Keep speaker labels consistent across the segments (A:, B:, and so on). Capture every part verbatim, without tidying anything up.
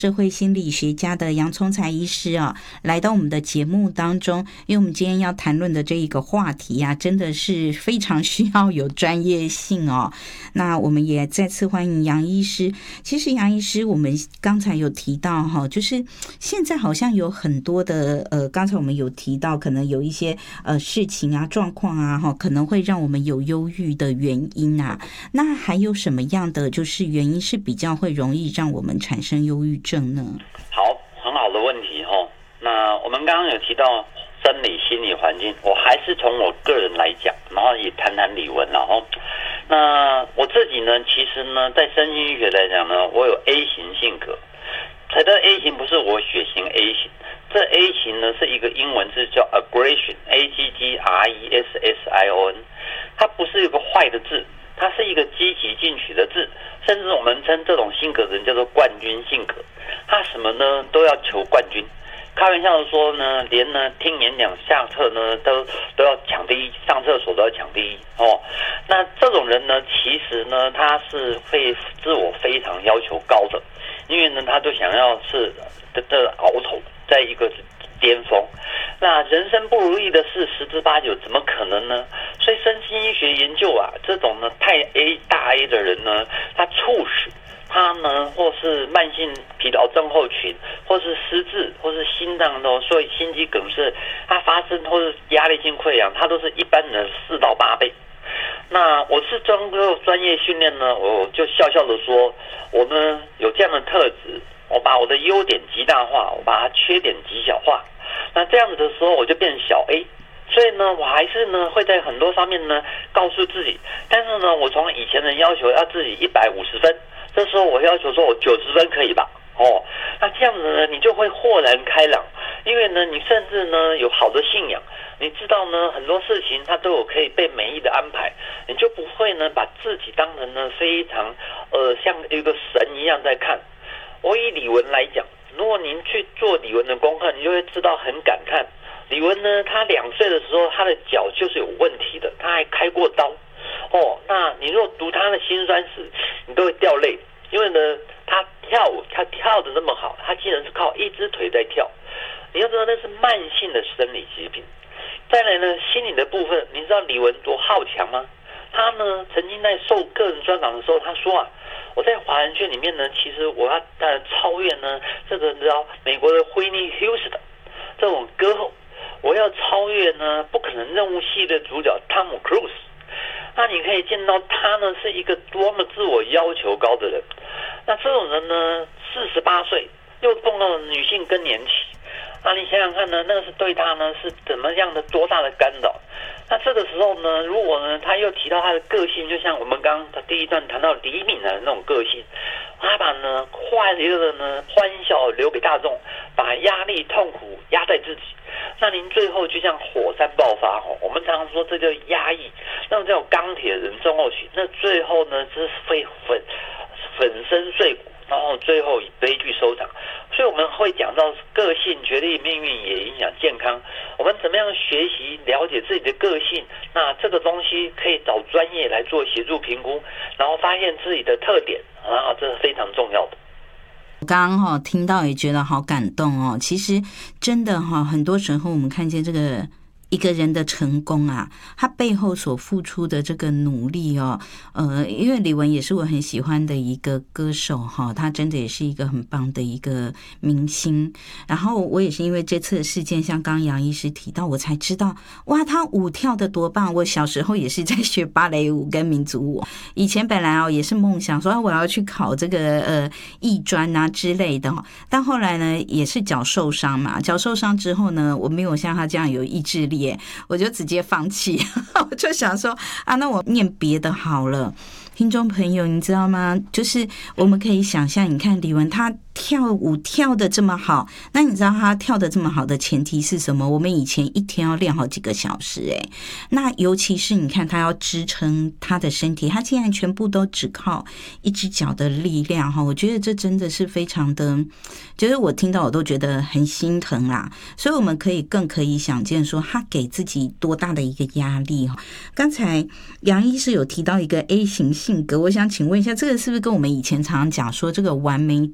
A: 社会心理学家的杨聪财医师啊，来到我们的节目当中，因为我们今天要谈论的这一个话题啊，真的是非常需要有专业性哦。那我们也再次欢迎杨医师。其实杨医师，我们刚才有提到哈，就是现在好像有很多的呃，刚才我们有提到，可能有一些呃事情啊、状况啊，哈，可能会让我们有忧郁的原因啊。那还有什么样的就是原因是比较会容易让我们产生忧郁症呢？
B: 好，很好的问题哈。那我们刚刚有提到生理、心理环境，我还是从我个人来讲，然后也谈谈理文，然后那我自己呢，其实呢，在身心医学来讲呢，我有 A 型性格。这个 A 型不是我血型 A 型，这 A 型呢是一个英文字叫 aggression，A G G R E S S I O N， 它不是一个坏的字，它是一个积极进取的字，甚至我们称这种性格的人叫做冠军性格。他什么呢都要求冠军，开玩笑的说呢，连呢听演讲下课呢都都要抢第一，上厕所都要抢第一哦。那这种人呢，其实呢他是会自我非常要求高的，因为呢他就想要是的的鳌头，在一个巅峰。那人生不如意的事十之八九，怎么可能呢？所以身心医学研究啊，这种呢太 A 大 A 的人呢，他促使他呢，或是慢性疲劳症候群，或是失智，或是心脏的，所以心肌梗塞，它发生或是压力性溃疡，它都是一般人四到八倍。那我是经过专业训练呢，我就笑笑的说，我呢有这样的特质，我把我的优点极大化，我把它缺点极小化。那这样子的时候，我就变小 A。所以呢，我还是呢会在很多方面呢告诉自己，但是呢，我从以前的要求要自己一百五十分。这时候我要求说我九十分可以吧？哦，那这样子呢，你就会豁然开朗，因为呢，你甚至呢有好的信仰，你知道呢很多事情它都有可以被美意的安排，你就不会呢把自己当成呢非常呃像一个神一样在看。我以李玟来讲，如果您去做李玟的功课，你就会知道很感叹，李玟呢他两岁的时候他的脚就是有问题的，他还开过刀。哦，那你若读他的辛酸史，你都会掉泪，因为呢，他跳舞，他跳得那么好，他竟然是靠一只腿在跳。你要知道那是慢性的生理疾病。再来呢，心理的部分，你知道李玟多好强吗？他呢，曾经在受个人专访的时候，他说啊，我在华人圈里面呢，其实我要呃超越呢这个你知道美国的 Whitney Houston 这种歌后，我要超越呢不可能任务系的主角汤姆·克鲁斯。那你可以见到他呢是一个多么自我要求高的人。那这种人呢，四十八岁又碰到了女性更年期，那你想想看呢，那个是对他呢是怎么样的多大的干扰？那这个时候呢，如果呢他又提到他的个性，就像我们刚刚第一段谈到李敏的那种个性，他把呢快乐的呢欢笑留给大众，把压力痛苦压在自己。那您最后就像火山爆发哦，我们常常说这叫压抑，那种这种钢铁人症候群，那最后呢就是会粉粉身碎骨，然后最后以悲剧收场。所以我们会讲到个性决定命运，也影响健康。我们怎么样学习了解自己的个性？那这个东西可以找专业来做协助评估，然后发现自己的特点，然后这是非常重要的。
A: 我刚刚哈听到也觉得好感动哦。其实真的哈，很多时候我们看见这个一个人的成功啊，他背后所付出的这个努力哦，呃，因为李玟也是我很喜欢的一个歌手哈，他真的也是一个很棒的一个明星。然后我也是因为这次的事件，像刚刚杨医师提到，我才知道哇，他舞跳得多棒！我小时候也是在学芭蕾舞跟民族舞，以前本来哦也是梦想说我要去考这个呃艺专啊之类的，但后来呢也是脚受伤嘛，脚受伤之后呢，我没有像他这样有意志力。我就直接放弃我就想说啊，那我念别的好了。听众朋友你知道吗，就是我们可以想象，你看李玟她跳舞跳得这么好，那你知道她跳得这么好的前提是什么？我们以前一天要练好几个小时诶，那尤其是你看她要支撑她的身体，她竟然全部都只靠一只脚的力量，我觉得这真的是非常的，就是我听到我都觉得很心疼啦。所以我们可以更可以想见说她给自己多大的一个压力。刚才杨医师有提到一个 A 型性格，我想请问一下，这个是不是跟我们以前常常讲说这个完美主义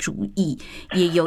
A: 己也有